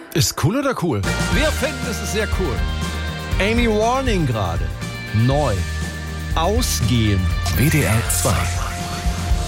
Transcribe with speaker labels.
Speaker 1: Ist cool oder cool? Wir finden, es ist sehr cool. Amy Warning gerade. Neu. Ausgehen.
Speaker 2: WDR 2